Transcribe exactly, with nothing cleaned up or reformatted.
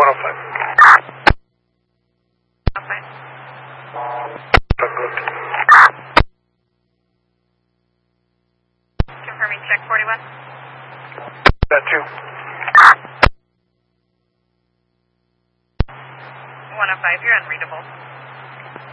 one oh five. Okay. Good. Confirming check forty-one. That too. one oh five, you're unreadable.